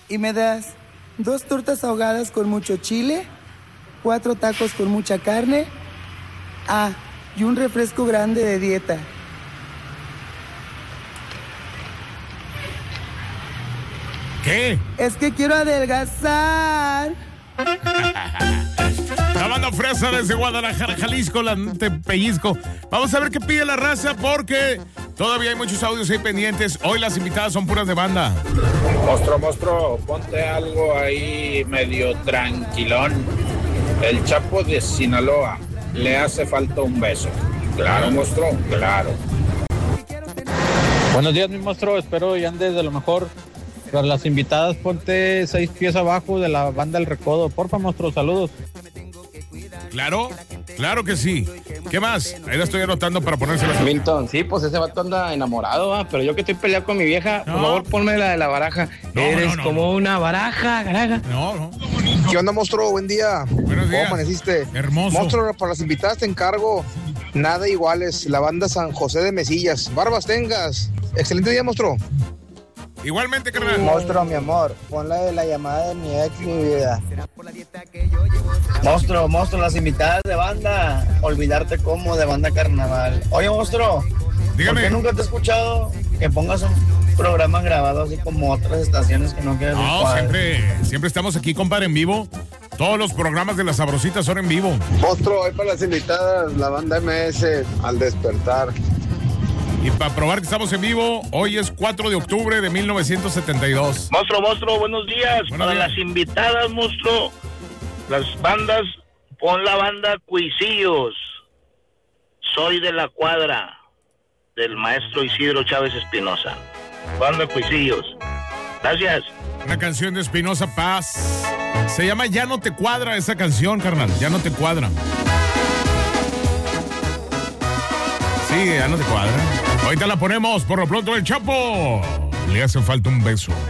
¿Y me das 2 tortas ahogadas con mucho chile, 4 tacos con mucha carne? Ah, y un refresco grande de dieta. ¿Qué? Es que quiero adelgazar. La banda fresa desde Guadalajara, Jalisco, te pellizco. Vamos a ver qué pide la raza porque todavía hay muchos audios ahí pendientes. Hoy las invitadas son puras de banda. Monstruo, ponte algo ahí medio tranquilón. El Chapo de Sinaloa, le hace falta un beso. Claro, monstruo, claro. Buenos días, mi monstruo. Espero y andes de lo mejor. Para las invitadas, ponte 6 pies abajo de la banda El Recodo. Porfa, monstruo, saludos. Claro que sí. ¿Qué más? Ahí la estoy anotando para ponérselas. Milton, sí, pues ese vato anda enamorado, pero yo que estoy peleado con mi vieja, por favor, ponme la de la baraja. Eres como una baraja, caraja. No. ¿Qué onda, monstruo? Buen día. Buenos días. ¿Cómo amaneciste? Hermoso. Monstruo, para las invitadas te encargo nada iguales. La banda San José de Mesillas. Barbas tengas. Excelente día, monstruo. Igualmente, carnal. Monstruo, mi amor, pon la de la llamada de mi ex, mi vida. Monstruo, las invitadas de banda, olvidarte como de banda carnaval. Oye, monstruo, dígame. ¿por qué nunca te he escuchado que pongas un programa grabado así como otras estaciones que no quieres? No, siempre estamos aquí, compadre, en vivo. Todos los programas de La Sabrosita son en vivo. Monstruo, hoy para las invitadas, la banda MS, Al Despertar. Y para probar que estamos en vivo, hoy es 4 de octubre de 1972. Monstruo, buenos días. Para las invitadas, monstruo, las bandas, pon la banda Cuisillos. Soy de la cuadra, del maestro Isidro Chávez Espinosa. Banda Cuisillos. Gracias. Una canción de Espinosa Paz. Se llama Ya no te cuadra esa canción, carnal. Ya no te cuadra. Sí, ya no te cuadra. Ahorita la ponemos, por lo pronto el Chapo. Le hace falta un beso.